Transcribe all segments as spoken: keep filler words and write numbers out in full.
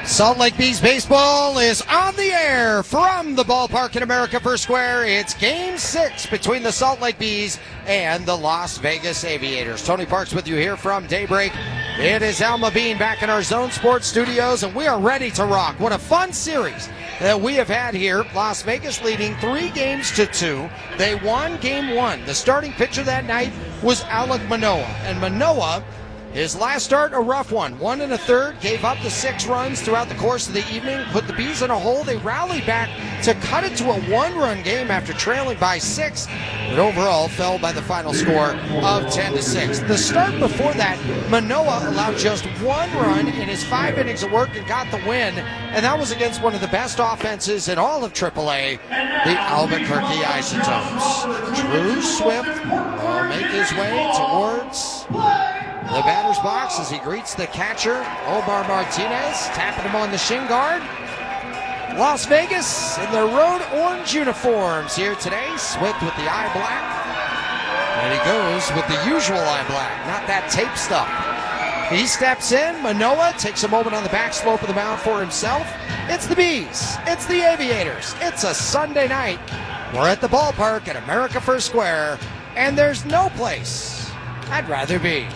Salt Lake Bees baseball is on the air from the ballpark in America First Square. It's game six between the Salt Lake Bees and the Las Vegas Aviators. Tony Parks with you here from Daybreak. It is Alma Bean back in our Zone Sports studios, and we are ready to rock. What a fun series that we have had here. Las Vegas leading three games to two. They won game one. The starting pitcher that night was Alek Manoah, and Manoah, his last start, a rough one. One and a third, gave up the six runs throughout the course of the evening, put the Bees in a hole. They rallied back to cut it to a one-run game after trailing by six, but overall fell by the final score of ten to six. The start before that, Manoah allowed just one run in his five innings of work and got the win, and that was against one of the best offenses in all of triple A, the Albuquerque Isotopes. Drew Swift will make his way towards the batter's box as he greets the catcher, Omar Martinez, tapping him on the shin guard. Las Vegas in their road orange uniforms here today. Swift with the eye black. And he goes with the usual eye black, not that tape stuff. He steps in. Manoah takes a moment on the back slope of the mound for himself. It's the Bees. It's the Aviators. It's a Sunday night. We're at the ballpark at America First Square, and there's no place I'd rather be.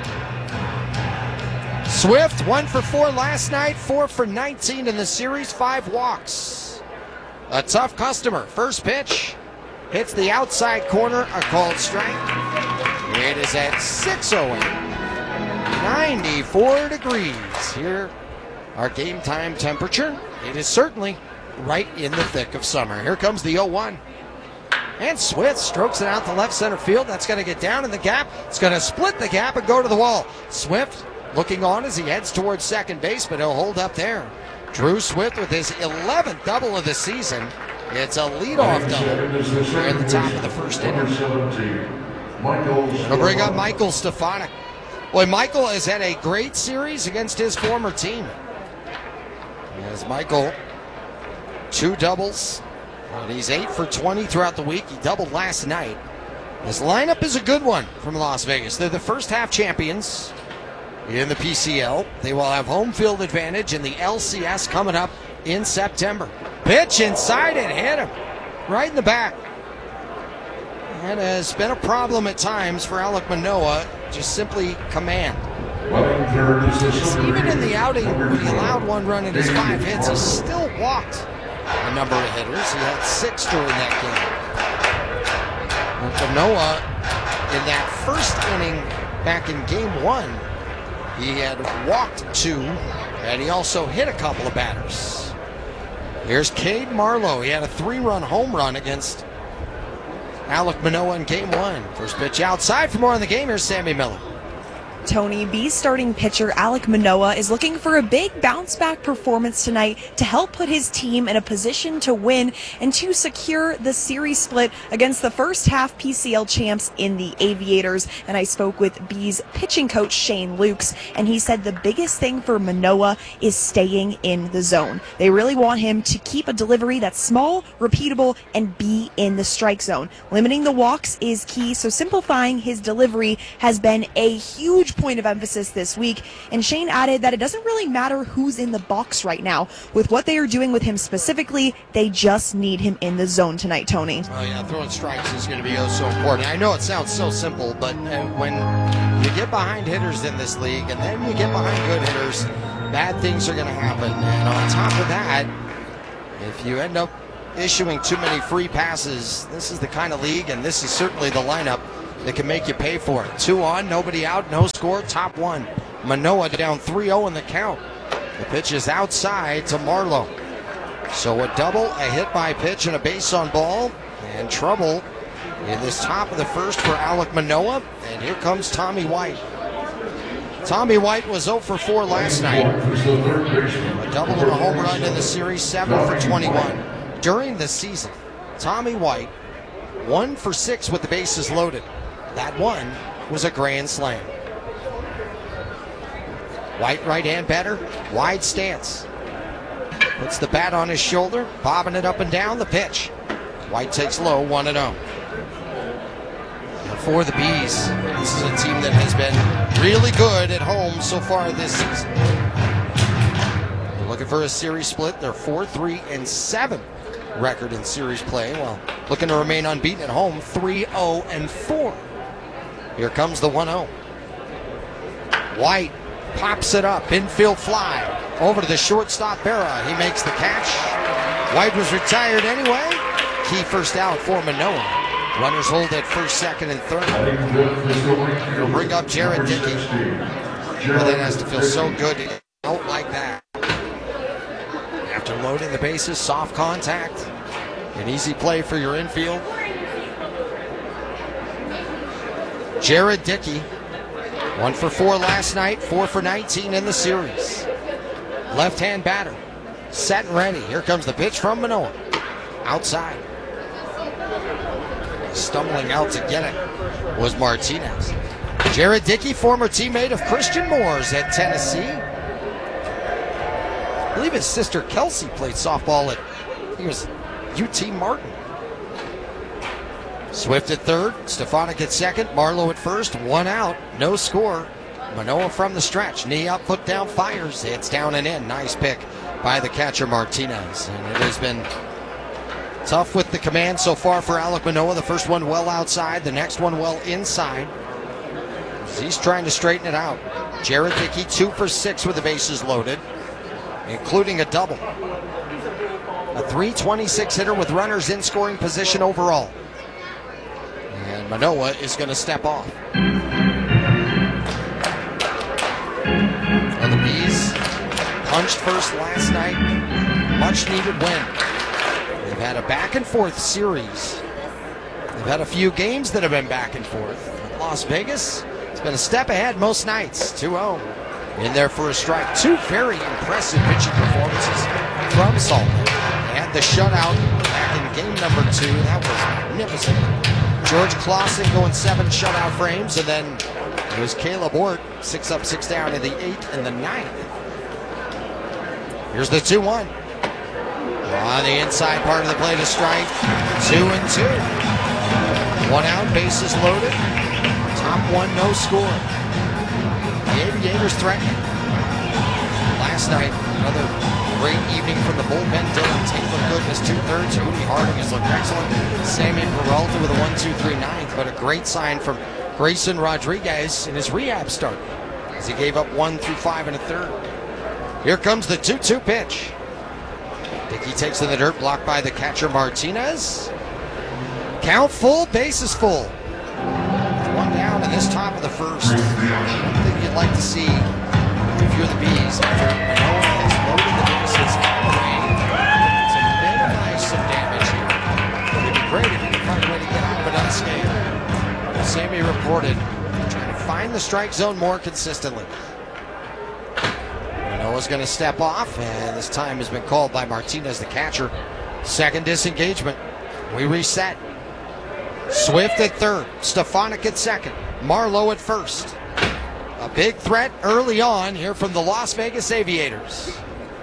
Swift, one for four last night, four for nineteen in the series, five walks. A tough customer. First pitch hits the outside corner, a called strike. It is at six oh eight, ninety-four degrees. Here, our game time temperature. It is certainly right in the thick of summer. Here comes the oh one. And Swift strokes it out to left center field. That's going to get down in the gap. It's going to split the gap and go to the wall. Swift looking on as he heads towards second base, but he'll hold up there. Drew Swift with his eleventh double of the season. It's a leadoff double here in the top of the first inning. We'll bring up Michael Stefanik. Boy, Michael has had a great series against his former team. As Michael, two doubles, and he's eight for twenty throughout the week. He doubled last night. This lineup is a good one from Las Vegas. They're the first half champions in the P C L. They will have home field advantage in the L C S coming up in September. Pitch inside and hit him right in the back. That has been a problem at times for Alek Manoah, just simply command. Even in the outing, when he allowed one run in his five hits, he still walked a number of hitters. He had six during that game. And Manoah, in that first inning back in game one, he had walked two, and he also hit a couple of batters. Here's Cade Marlowe. He had a three-run home run against Alek Manoah in game one. First pitch outside. For more on the game, here's Sammy Miller. Tony, Bees starting pitcher Alek Manoah is looking for a big bounce-back performance tonight to help put his team in a position to win and to secure the series split against the first half P C L champs in the Aviators. And I spoke with Bees pitching coach Shane Lukes, and he said the biggest thing for Manoah is staying in the zone. They really want him to keep a delivery that's small, repeatable, and be in the strike zone. Limiting the walks is key, so simplifying his delivery has been a huge point of emphasis this week. And Shane added that it doesn't really matter who's in the box right now. With what they are doing with him specifically, they just need him in the zone tonight, Tony. Oh yeah, throwing strikes is going to be oh so important. I know it sounds so simple, but uh, when you get behind hitters in this league and then you get behind good hitters, bad things are going to happen. And on top of that, if you end up issuing too many free passes, this is the kind of league, and this is certainly the lineup that can make you pay for it. Two on, nobody out, no score, top one. Manoah down three oh in the count. The pitch is outside to Marlowe. So a double, a hit by pitch, and a base on ball. And trouble in this top of the first for Alek Manoah. And here comes Tommy White. Tommy White was oh for four last night. A double and a home run in the series, seven for twenty-one. During the season, Tommy White, one for six with the bases loaded. That one was a grand slam. White right-hand batter, wide stance. Puts the bat on his shoulder, bobbing it up and down the pitch. White takes low, one and oh. For the Bees, this is a team that has been really good at home so far this season. looking for a series split. They're four, three, and seven record in series play. Well, looking to remain unbeaten at home, three, oh, and four. Here comes the one oh. White pops it up, infield fly, over to the shortstop, Vera. He makes the catch. White was retired anyway. Key first out for Manoah. Runners hold at first, second, and third. He'll bring up Jared Dickey. Well, that has to feel so good to get out like that. After loading the bases, soft contact, an easy play for your infield. Jared Dickey, one for four last night, four for nineteen in the series. Left-hand batter, set and ready. Here comes the pitch from Manoah. Outside. Stumbling out to get it was Martinez. Jared Dickey, former teammate of Christian Moore's at Tennessee. I believe his sister Kelsey played softball at, he was U T Martin. Swift at third, Stefanik at second, Marlowe at first, one out, no score. Manoah from the stretch, knee up, foot down, fires. It's down and in. Nice pick by the catcher Martinez. And it has been tough with the command so far for Alek Manoah. The first one well outside, the next one well inside. He's trying to straighten it out. Jared Dickey, two for six with the bases loaded, including a double. A three twenty-six hitter with runners in scoring position overall. And Manoah is going to step off. Well, the Bees punched first last night. Much needed win. They've had a back and forth series. They've had a few games that have been back and forth. Las Vegas, it's been a step ahead most nights. two oh. In there for a strike. Two very impressive pitching performances from Salt Lake. They had the shutout back in game number two. That was magnificent. George Clausen going seven shutout frames, and then it was Caleb Ort, six up, six down in the eighth and the ninth. Here's the two one. On the inside part of the plate, a strike. Two and two. One out, bases loaded. Top one, no score. The Aviators threatening. Last night, another great evening from the bullpen. Dylan Taylor, goodness, two-thirds. Rudy Harding has looked excellent. Sammy Peralta with a one two three ninth, but a great sign from Grayson Rodriguez in his rehab start, as he gave up one through five and a third. Here comes the two two pitch. Dickey takes in the dirt, blocked by the catcher Martinez. Count full, bases full. With one down in this top of the first. One thing you'd like to see if you're the Bees after Manoah has loaded the bases away to minimize some damage here. It'd be great if you could find a way to get out of it unscathed. Sammy reported trying to find the strike zone more consistently. Manoah's going to step off, and this time has been called by Martinez, the catcher. Second disengagement. We reset. Swift at third, Stefanik at second, Marlowe at first. A big threat early on here from the Las Vegas Aviators.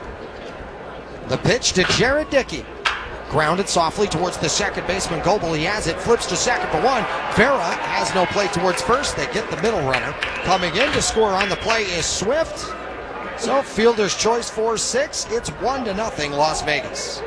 The pitch to Jared Dickey. Grounded softly towards the second baseman, Goebel. He has it, flips to second for one. Vera has no play towards first. They get the middle runner. Coming in to score on the play is Swift. So fielder's choice four six. It's one to nothing Las Vegas.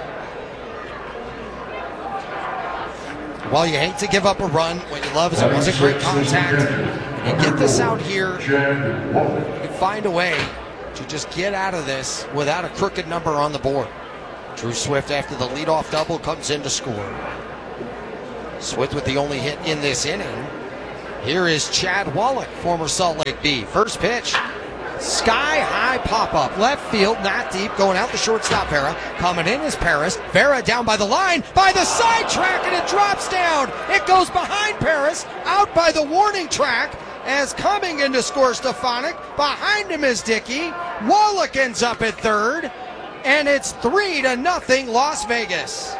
Well, you hate to give up a run. What you love is it wasn't great contact. You get this out here, you can find a way to just get out of this without a crooked number on the board. Drew Swift, after the leadoff double, comes in to score. Swift with the only hit in this inning. Here is Chad Wallach, former Salt Lake Bee. First pitch, sky high pop up, left field, not deep, going out the shortstop Vera. Coming in is Paris. Vera down by the line, by the side track, and it drops down. It goes behind Paris, out by the warning track. As coming in to score Stefanik, behind him is Dickey. Wallach ends up at third, and it's three to nothing Las Vegas.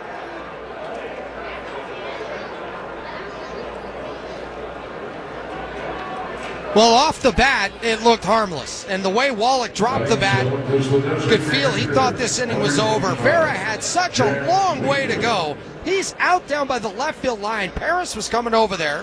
Well, off the bat, it looked harmless. And the way Wallach dropped the bat, you could feel he thought this inning was over. Vera had such a long way to go. He's out down by the left field line. Paris was coming over there.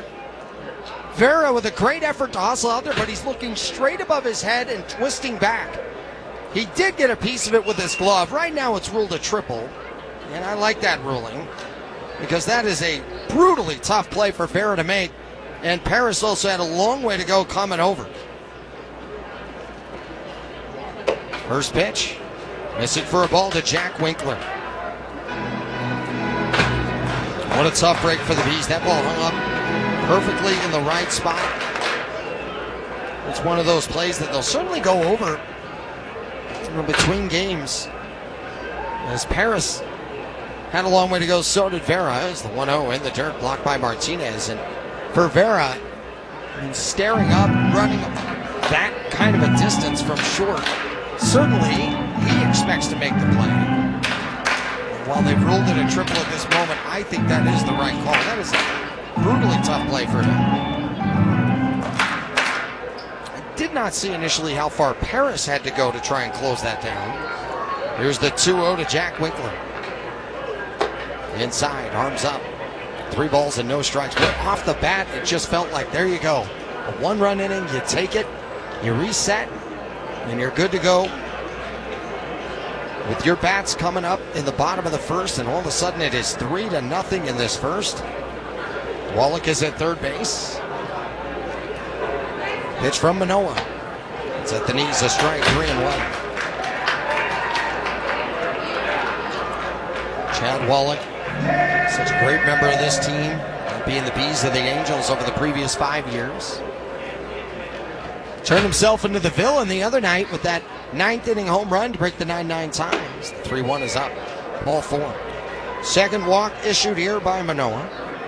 Vera with a great effort to hustle out there, but he's looking straight above his head and twisting back. He did get a piece of it with his glove. Right now it's ruled a triple, and I like that ruling because that is a brutally tough play for Vera to make, and Paris also had a long way to go coming over. First pitch, missing for a ball to Jack Winkler. What a tough break for the Bees. That ball hung up perfectly in the right spot. It's one of those plays that they'll certainly go over, you know, between games. As Paris had a long way to go, so did Vera. As the one oh in the dirt, blocked by Martinez. And for Vera, I mean, staring up, running that kind of a distance from short, certainly he expects to make the play. While they've ruled it a triple at this moment, I think that is the right call. That is a brutally tough play for him. I did not see initially how far Paris had to go to try and close that down. Here's the two oh to Jack Winkler. Inside, arms up. Three balls and no strikes. But off the bat, it just felt like, there you go. A one-run inning, you take it, you reset, and you're good to go. With your bats coming up in the bottom of the first, and all of a sudden it is three to nothing in this first. Wallach is at third base. Pitch from Manoah. It's at the knees, a strike, three and one. Chad Wallach, such a great member of this team, being the Bees of the Angels over the previous five years. Turned himself into the villain the other night with that ninth inning home run to break the nine nine ties. The three one is up. Ball four. Second walk issued here by Manoah.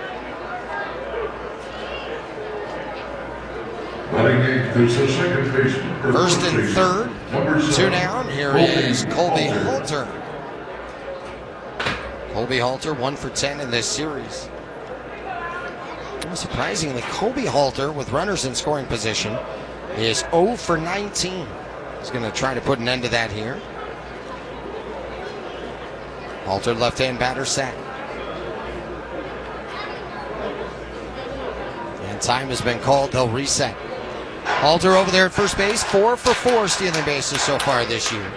First and third. Two down. Here is Colby Halter. Colby Halter, one for ten in this series. Surprisingly, Colby Halter, with runners in scoring position, is oh for nineteen. He's going to try to put an end to that here. Halter, left-hand batter, set. And time has been called. They'll reset. Halter over there at first base, four for four stealing bases so far this year.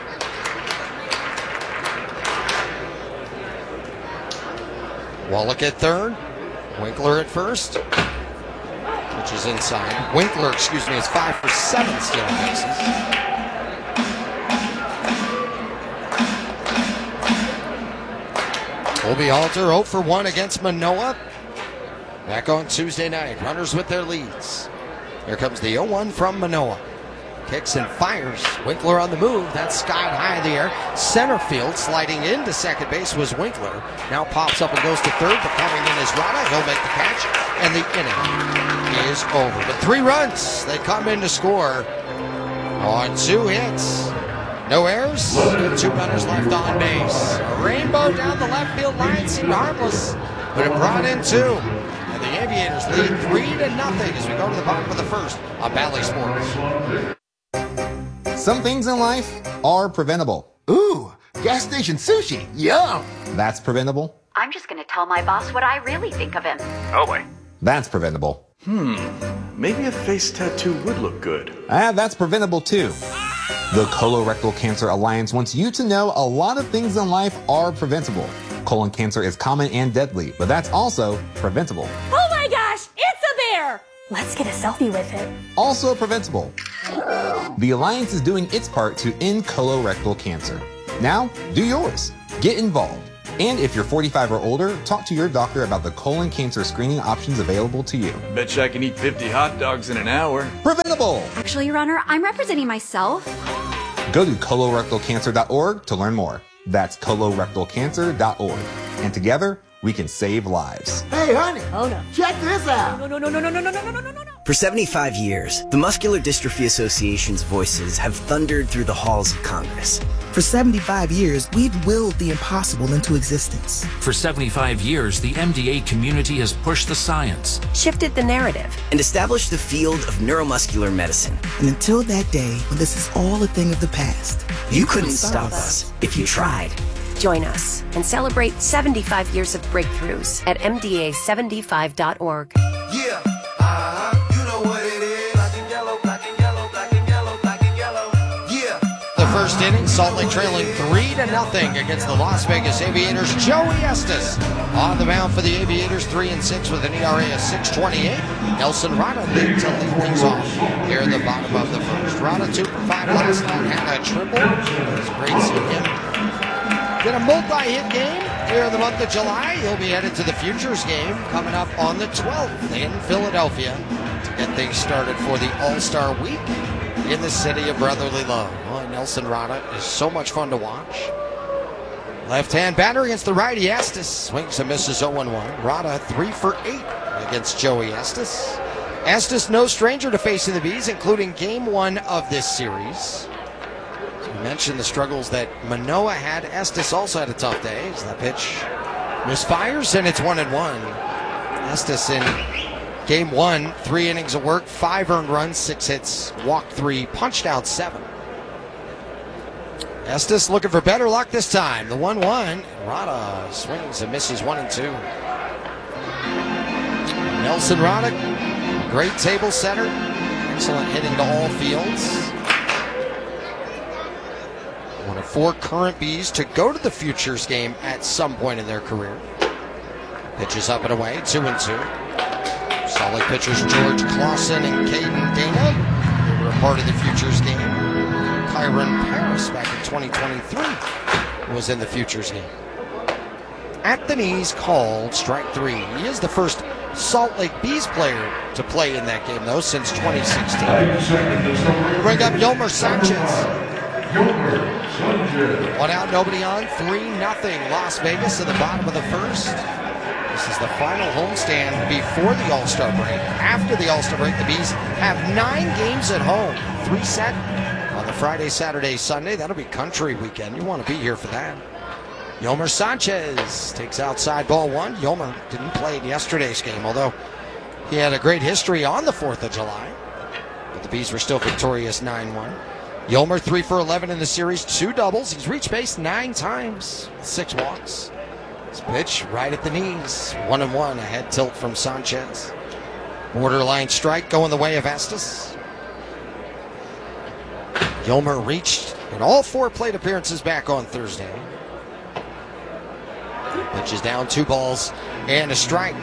Wallach at third. Winkler at first, which is inside. Winkler, excuse me, is five for seven stealing bases. Colby Halter oh for one against Manoah. Back on Tuesday night. Runners with their leads. Here comes the oh one from Manoah. Kicks and fires. Winkler on the move. That's skied high in the air. Center field, sliding into second base, was Winkler. Now pops up and goes to third, but coming in is Rada. He'll make the catch, and the inning is over. But three runs. They come in to score on two hits. No errors, and two runners left on base. A rainbow down the left field line seemed harmless, but it brought in two. And the Aviators lead three to nothing as we go to the bottom of the first on Bally Sports. Some things in life are preventable. Ooh, gas station sushi, yum! That's preventable. I'm just gonna tell my boss what I really think of him. Oh boy. That's preventable. Hmm, maybe a face tattoo would look good. Ah, that's preventable too. The Colorectal Cancer Alliance wants you to know a lot of things in life are preventable. Colon cancer is common and deadly, but that's also preventable. Oh my gosh, it's a bear! Let's get a selfie with it. Also preventable. The Alliance is doing its part to end colorectal cancer. Now, do yours. Get involved. And if you're forty-five or older, talk to your doctor about the colon cancer screening options available to you. Betcha I can eat fifty hot dogs in an hour. Preventable! Actually, Your Honor, I'm representing myself. Go to colorectal cancer dot org to learn more. That's colorectal cancer dot org. And together, we can save lives. Hey, honey. Oh no. Check this out. No, no, no, no, no, no, no, no, no, no, no, no. For seventy-five years, the Muscular Dystrophy Association's voices have thundered through the halls of Congress. For seventy-five years, we've willed the impossible into existence. For seventy-five years, the M D A community has pushed the science, shifted the narrative, and established the field of neuromuscular medicine. And until that day, when this is all a thing of the past, you, you couldn't, couldn't stop us, us if you tried. Join us and celebrate seventy-five years of breakthroughs at M D A seventy-five dot org. Yeah, uh-huh. You know what it is. Black and yellow, black and yellow, black and yellow, black and yellow. Yeah. The first inning, Salt Lake trailing three to nothing against the Las Vegas Aviators. Joey Estes on the mound for the Aviators, three and six with an E R A of six twenty-eight. Nelson Rada lead to lead things off here in the bottom of the first. Rada two for five last night, had a triple. It's great seeing him get a multi-hit game here in the month of July. He'll be headed to the Futures game coming up on the twelfth in Philadelphia to get things started for the All-Star Week in the city of brotherly love. Oh, Nelson Rada is so much fun to watch. Left-hand batter against the righty Estes. Swings and misses oh one. Rada three for eight against Joey Estes. Estes no stranger to facing the Bees, including game one of this series. We mentioned the struggles that Manoah had. Estes also had a tough day as that pitch misfires, and it's one and one. Estes in game one, three innings of work, five earned runs, six hits, walked three, punched out seven. Estes looking for better luck this time. The one one. Rada swings and misses one and two. Nelson Rada, great table setter, excellent hitting to all fields. One of four current Bees to go to the Futures game at some point in their career. Pitches up and away, two and two. Salt Lake pitchers George Clausen and Caden Dana, they were a part of the Futures game. Kyron Paris back in twenty twenty-three was in the Futures game. At the knees called strike three. He is the first Salt Lake Bees player to play in that game, though, since twenty sixteen. Bring up Yolmer Sanchez. One out, nobody on, three nothing. Las Vegas in the bottom of the first. This is the final homestand before the All-Star break. After the All-Star break, the Bees have nine games at home. Three set on the Friday, Saturday, Sunday. That'll be country weekend. You want to be here for that. Yolmer Sanchez takes outside ball one. Yolmer didn't play in yesterday's game, although he had a great history on the fourth of July. But the Bees were still victorious nine one. Yolmer three for eleven in the series, two doubles. He's reached base nine times, six walks. His pitch right at the knees, one and one, a head tilt from Sanchez. Borderline strike going the way of Estes. Yolmer reached in all four plate appearances back on Thursday. Pitch is down, two balls and a strike.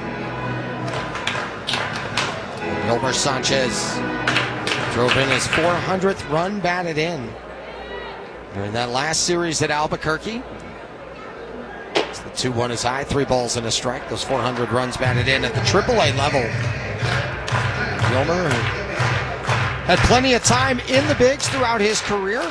Yolmer Sanchez drove in his four hundredth run batted in during that last series at Albuquerque. So the two one is high, three balls and a strike. Those four hundred runs batted in at the triple A level. Yolmer had plenty of time in the bigs throughout his career.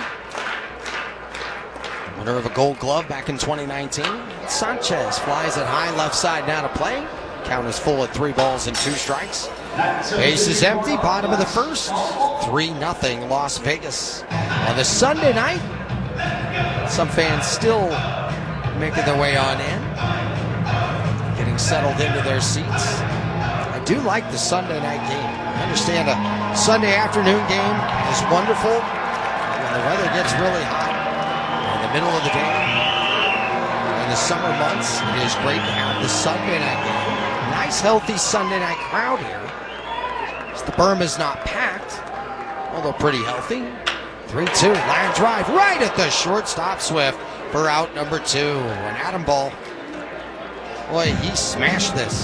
Winner of a Gold Glove back in twenty nineteen. Sanchez flies it high left side now to play. Count is full at three balls and two strikes. Base is empty, bottom of the first. three nothing Las Vegas. On the Sunday night, some fans still making their way on in, getting settled into their seats. I do like the Sunday night game. I understand a Sunday afternoon game is wonderful when the weather gets really hot in the middle of the day. In the summer months, it is great to have the Sunday night game. Nice, healthy Sunday night crowd here. The berm is not packed, although pretty healthy. three two, line drive right at the shortstop Swift for out number two. An Adam ball. Boy, he smashed this.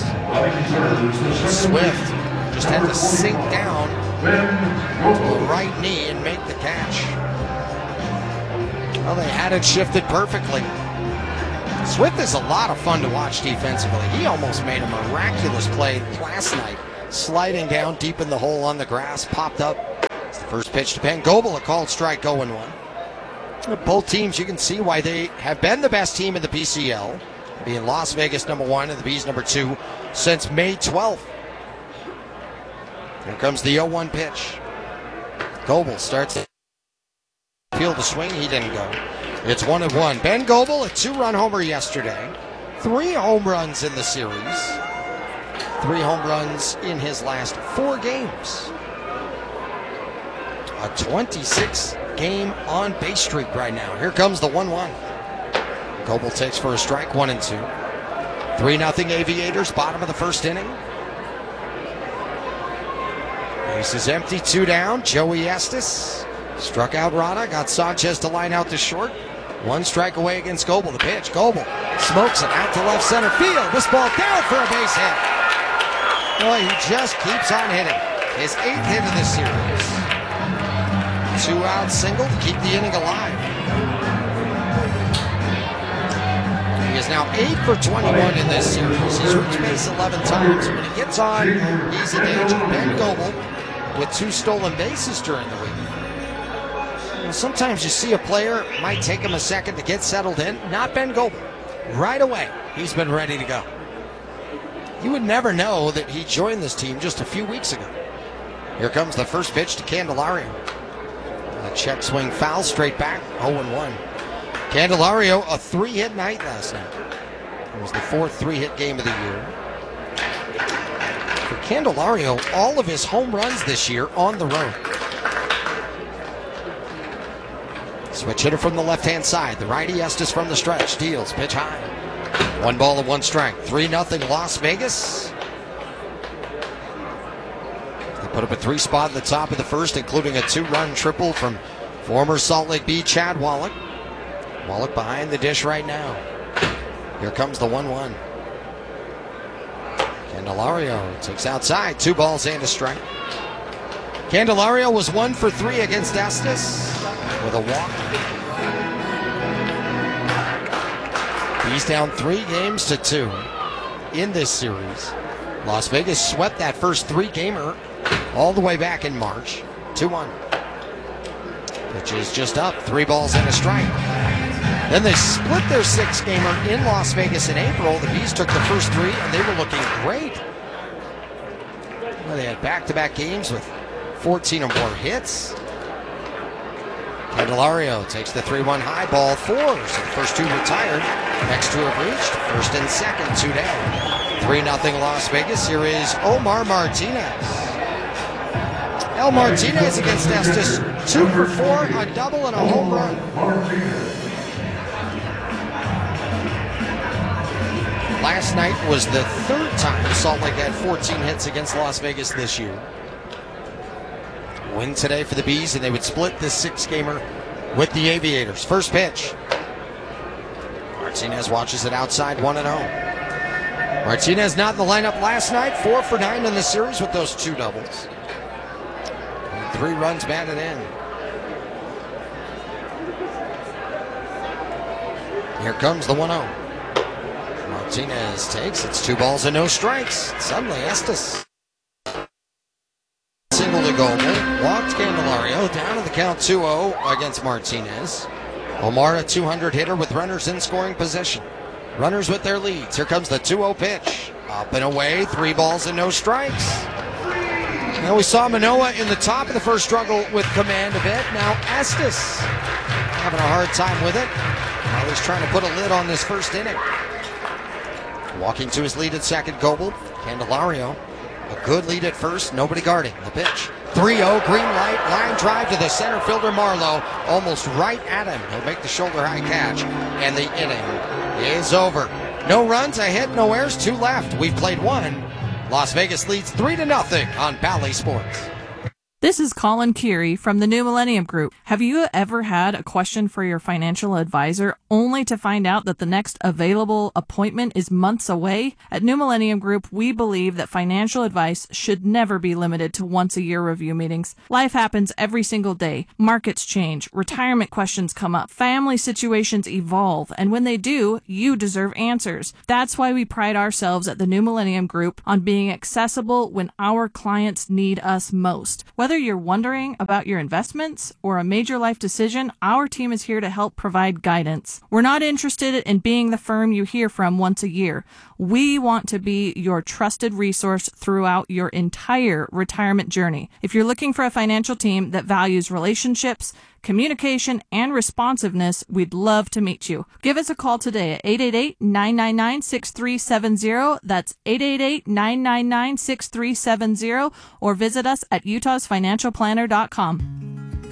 Swift just had to sink down to the right knee and make the catch. Well, they had it shifted perfectly. Swift is a lot of fun to watch defensively. He almost made a miraculous play last night. Sliding down deep in the hole on the grass, popped up. It's the first pitch to Ben Goebel, a called strike, oh and one. Both teams, you can see why they have been the best team in the P C L, being Las Vegas number one and the Bees number two since May twelfth. Here comes the oh one pitch. Goebel starts to field the swing, he didn't go. It's one and one. Ben Goebel, a two-run homer yesterday. Three home runs in the series. Three home runs in his last four games. A twenty-six game on base streak right now. Here comes the one one. Goebel takes for a strike, one and two. three nothing Aviators, bottom of the first inning. Base is empty, two down. Joey Estes Struck out Rada, got Sanchez to line out to short. One strike away against Goebel. The pitch, Goebel smokes it out to left center field. This ball down for a base hit. Boy, he just keeps on hitting. His eighth hit of this series. Two out single to keep the inning alive. He is now eight for twenty-one in this series. He's reached base eleven times. When he gets on, he's in danger. Ben Goebel with two stolen bases during the week. Well, sometimes you see a player, might take him a second to get settled in. Not Ben Goebel. Right away, he's been ready to go. You would never know that he joined this team just a few weeks ago. Here comes the first pitch to Candelario. A check swing foul straight back, oh and one. Candelario, a three-hit night last night. It was the fourth three-hit game of the year. For Candelario, all of his home runs this year on the road. Switch hitter from the left-hand side. The righty Estes from the stretch. Deals. Pitch high. One ball and one strike. three nothing Las Vegas. They put up a three spot in the top of the first, including a two-run triple from former Salt Lake Bee Chad Wallach. Wallach behind the dish right now. Here comes the one one. Candelario takes outside. Two balls and a strike. Candelario was one for three against Estes with a walk. He's down three games to two in this series. Las Vegas swept that first three-gamer all the way back in March. two one. Pitch is just up. Three balls and a strike. Then they split their six-gamer in Las Vegas in April. The Bees took the first three, and they were looking great. Well, they had back-to-back games with fourteen or more hits. Candelario takes the three one high, ball four. So the first two retired. Next two have reached. First and second, two down. three nothing Las Vegas. Here is Omar Martinez. El Martinez against Estes. Two for four, a double and a home run. Last night was the third time Salt Lake had fourteen hits against Las Vegas this year. Win today for the Bees, and they would split this six-gamer with the Aviators. First pitch. Martinez watches it outside, one and oh. Martinez not in the lineup last night, four for nine in the series with those two doubles. And three runs batted in. Here comes the one oh. Martinez takes, it's two balls and no strikes. Suddenly Estes. Single to Goebel, walked Candelario, down to the count two oh against Martinez. Omar, a two hundred hitter with runners in scoring position. Runners with their leads. Here comes the two oh pitch. Up and away, three balls and no strikes. Now we saw Manoah in the top of the first struggle with command a bit. Now Estes having a hard time with it. Now he's trying to put a lid on this first inning. Walking to his lead at second, Goebel. Candelario. A good lead at first, nobody guarding. The pitch. three oh, green light, line drive to the center fielder Marlowe. Almost right at him. He'll make the shoulder high catch. And the inning is over. No runs, a hit, no errors, two left. We played one. Las Vegas leads three to nothing on Bally Sports. This is Colin Curie from the New Millennium Group. Have you ever had a question for your financial advisor only to find out that the next available appointment is months away? At New Millennium Group, we believe that financial advice should never be limited to once-a-year review meetings. Life happens every single day. Markets change. Retirement questions come up. Family situations evolve. And when they do, you deserve answers. That's why we pride ourselves at the New Millennium Group on being accessible when our clients need us most. Whether you're wondering about your investments or a major life decision, our team is here to help provide guidance. We're not interested in being the firm you hear from once a year. We want to be your trusted resource throughout your entire retirement journey. If you're looking for a financial team that values relationships, communication, and responsiveness, we'd love to meet you. Give us a call today at eight eight eight, nine nine nine, six three seven zero. That's eight eight eight, nine nine nine, six three seven zero, or visit us at utahs financial planner dot com.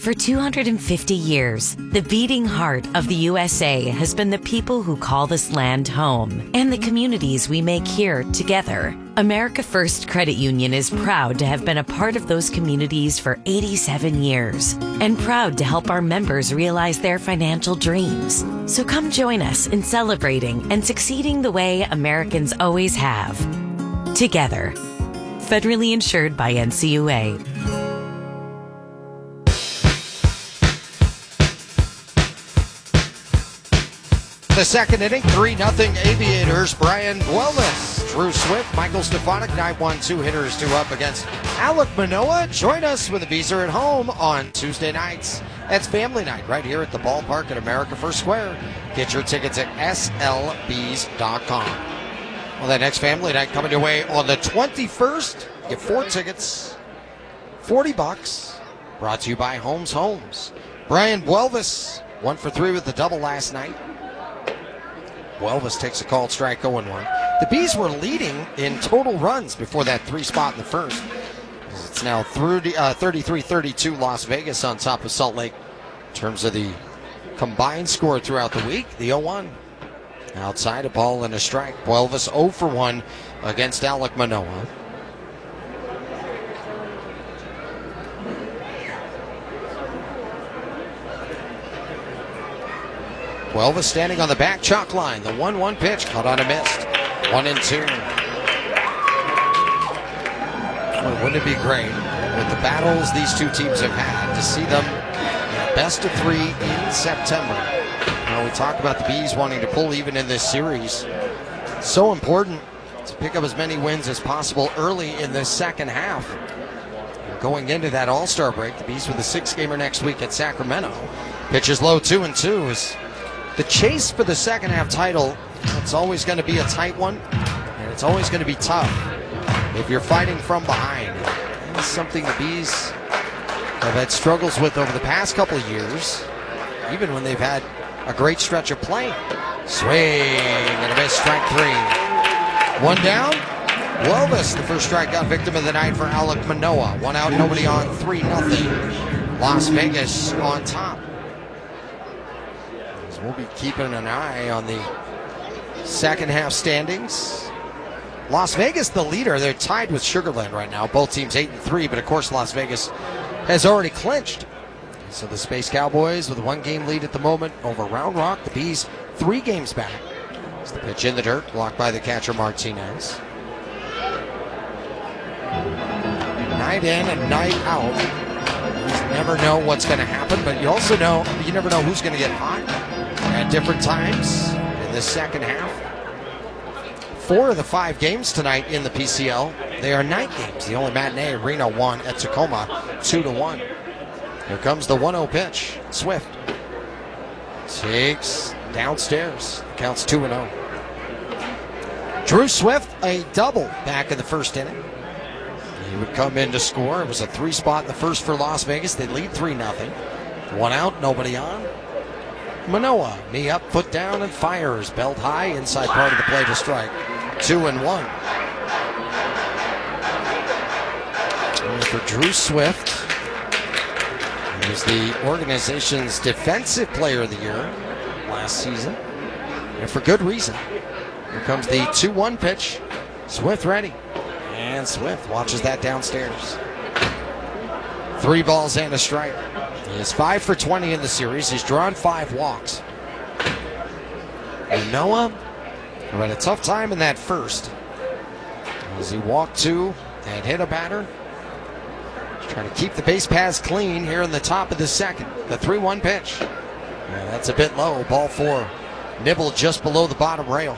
For two hundred fifty years, the beating heart of the U S A has been the people who call this land home and the communities we make here together. America First Credit Union is proud to have been a part of those communities for eighty-seven years and proud to help our members realize their financial dreams. So come join us in celebrating and succeeding the way Americans always have. Together. Federally insured by N C U A. The second inning, three nothing Aviators. Brian Buelvis, Drew Swift, Michael Stefanik, nine one two hitters, two up against Alek Manoah. Join us when the Bees are at home on Tuesday nights. That's family night right here at the ballpark at America First Square. Get your tickets at S L Bees dot com. Well, that next family night coming your way on the twenty-first. Get four tickets, forty bucks. Brought to you by Holmes Homes. Brian Buelvis, one for three with the double last night. Buelvis takes a called strike, oh and one. The Bees were leading in total runs before that three spot in the first. It's now thirty-three thirty-two Las Vegas on top of Salt Lake in terms of the combined score throughout the week. The oh one. Outside, a ball and a strike. Buelvis oh for one against Alek Manoah. Buelvis standing on the back chalk line. The one one pitch caught on a missed. One and two. Well, wouldn't it be great with the battles these two teams have had to see them in a best of three in September? Now, we talk about the Bees wanting to pull even in this series. So important to pick up as many wins as possible early in this second half. Going into that All-Star break, the Bees with a six-gamer next week at Sacramento. Pitches low, two and two is the chase for the second half title. It's always going to be a tight one, and it's always going to be tough if you're fighting from behind. That's something the Bees have had struggles with over the past couple of years, even when they've had a great stretch of play. Swing and a miss, strike three. One down. Buelvis, the first strikeout victim of the night for Alek Manoah. One out, nobody on, three nothing. Las Vegas on top. We'll be keeping an eye on the second half standings. Las Vegas, the leader. They're tied with Sugar Land right now. Both teams eight and three, but of course Las Vegas has already clinched. So the Space Cowboys with a one-game lead at the moment over Round Rock. The Bees three games back. It's the pitch in the dirt, blocked by the catcher Martinez. Night in and night out. You never know what's going to happen, but you also know you never know who's going to get hot at different times in the second half. Four of the five games tonight in the P C L, they are night games. The only matinee, Reno won at Tacoma, two to one. Here comes the one oh pitch. Swift takes downstairs. Counts two and oh. Drew Swift, a double back in the first inning. He would come in to score. It was a three spot in the first for Las Vegas. They lead three nothing. One out, nobody on. Manoah, knee up, foot down, and fires. Belt high, inside part of the play to strike. Two and one. And for Drew Swift, he was the organization's defensive player of the year last season. And for good reason. Here comes the two one pitch. Swift ready. And Swift watches that downstairs. Three balls and a strike. He is five for twenty in the series. He's drawn five walks. And Noah had a tough time in that first as he walked two and hit a batter. Trying to keep the base paths clean here in the top of the second. The three one pitch. Yeah, that's a bit low. Ball four. Nibbled just below the bottom rail.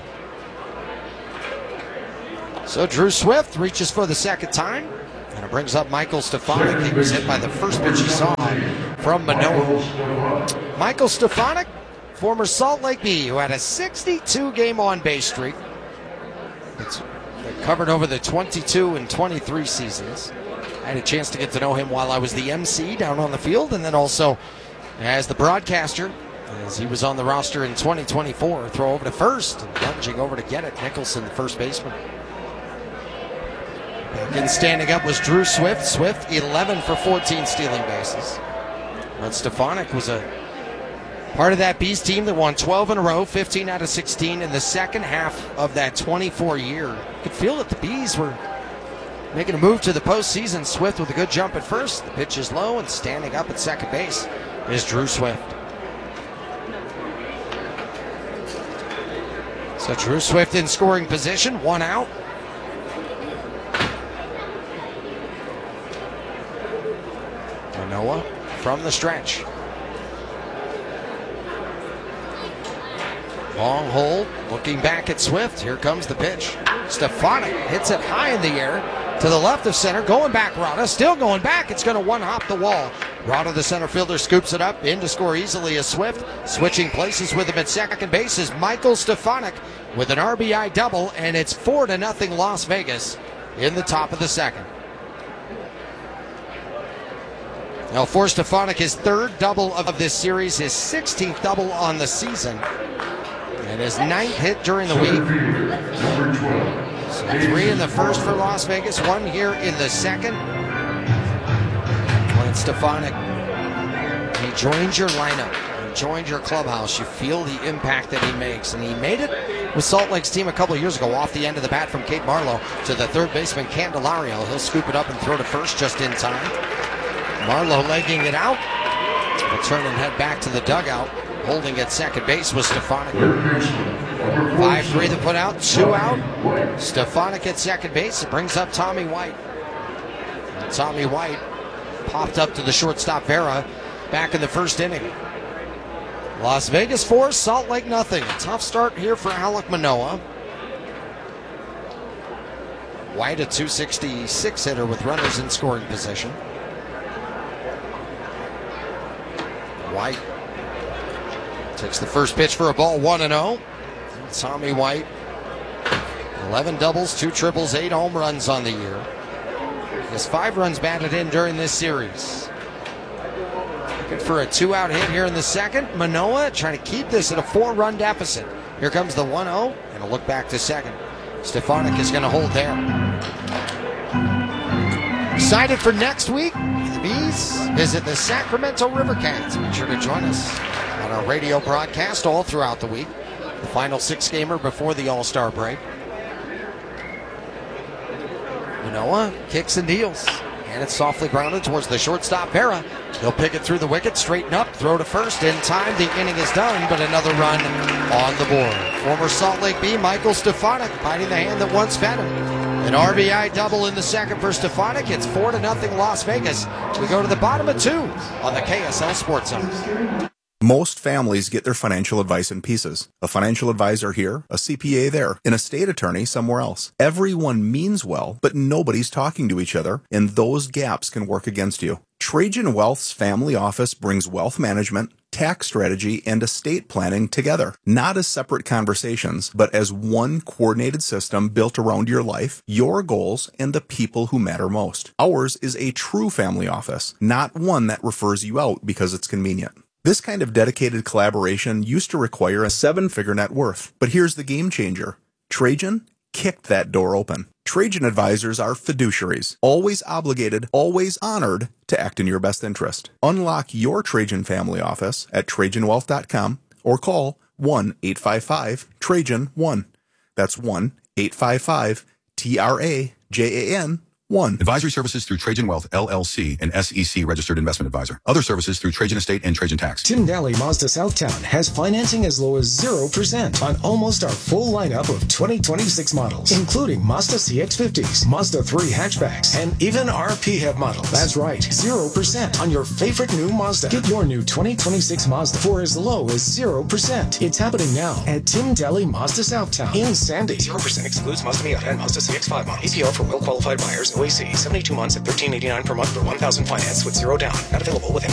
So Drew Swift reaches for the second time. And it brings up Michael Stefanik. He was hit by the first pitch he saw from Manoah. Michael Stefanik, former Salt Lake Bee, who had a sixty-two game on-base streak. It's covered over the twenty-two and twenty-three seasons. I had a chance to get to know him while I was the M C down on the field, and then also as the broadcaster, as he was on the roster in twenty twenty-four. Throw over to first, and lunging over to get it, Nicholson, the first baseman. Again, standing up was Drew Swift. Swift, eleven for fourteen stealing bases. But Stefanik was a part of that Bees team that won twelve in a row, fifteen out of sixteen in the second half of that twenty-four year. You could feel that the Bees were making a move to the postseason. Swift with a good jump at first. The pitch is low, and standing up at second base is Drew Swift. So Drew Swift in scoring position, one out. Manoah from the stretch. Long hold, looking back at Swift. Here comes the pitch. Stefanik hits it high in the air to the left of center. Going back, Rada. Still going back. It's going to one-hop the wall. Rada, the center fielder, scoops it up. In to score easily is Swift. Switching places with him at second base is Michael Stefanik with an R B I double, and it's four to nothing Las Vegas in the top of the second. Now for Stefanik, his third double of this series, his sixteenth double on the season, and his ninth hit during the week. So three in the first for Las Vegas, one here in the second. When Stefanik, he joins your lineup, he joins your clubhouse, you feel the impact that he makes, and he made it with Salt Lake's team a couple of years ago off the end of the bat from Kate Marlowe to the third baseman Candelario. He'll scoop it up and throw to first just in time. Marlowe legging it out. Will turn and head back to the dugout. Holding at second base was Stefanik. five three to put out, two out. Stefanik at second base. It brings up Tommy White. And Tommy White popped up to the shortstop Vera back in the first inning. Las Vegas four, Salt Lake nothing. Tough start here for Alek Manoah. White a two sixty-six hitter with runners in scoring position. White takes the first pitch for a ball, one and oh. Tommy White, eleven doubles, two triples, eight home runs on the year. He has five runs batted in during this series. Looking for a two-out hit here in the second. Manoah trying to keep this at a four-run deficit. Here comes the one oh, and a look back to second. Stefanik is going to hold there. Excited for next week. The Bees visit the Sacramento River Cats. Make sure to join us on our radio broadcast all throughout the week. The final six-gamer before the All-Star break. Manoah kicks and deals. And it's softly grounded towards the shortstop, Vera. He'll pick it through the wicket, straighten up, throw to first. In time, the inning is done, but another run on the board. Former Salt Lake Bee, Michael Stefanik, biting the hand that once fed him. An R B I double in the second for Stefanik. It's four to nothing Las Vegas. We go to the bottom of two on the K S L Sports Zone. Most families get their financial advice in pieces. A financial advisor here, a C P A there, an estate attorney somewhere else. Everyone means well, but nobody's talking to each other, and those gaps can work against you. Trajan Wealth's family office brings wealth management, tax strategy, and estate planning together, not as separate conversations, but as one coordinated system built around your life, your goals, and the people who matter most. Ours is a true family office, not one that refers you out because it's convenient. This kind of dedicated collaboration used to require a seven-figure net worth, but here's the game changer. Trajan kicked that door open. Trajan advisors are fiduciaries, always obligated, always honored to act in your best interest. Unlock your Trajan family office at Trajan Wealth dot com or call one eight five five Trajan one. That's one eight five five T R A J A N one. Advisory services through Trajan Wealth, L L C, an S E C registered investment advisor. Other services through Trajan Estate and Trajan Tax. Tim Daly Mazda Southtown has financing as low as zero percent on almost our full lineup of twenty twenty-six models, including Mazda C X fifties, Mazda three hatchbacks, and even our P HEV models. That's right, zero percent on your favorite new Mazda. Get your new twenty twenty-six Mazda for as low as zero percent. It's happening now at Tim Daly Mazda Southtown in Sandy. zero percent excludes Mazda Miata and Mazda C X five models. A P R for well-qualified buyers. O A C, seventy-two months at thirteen eighty-nine per month for one thousand finance with zero down. Not available with any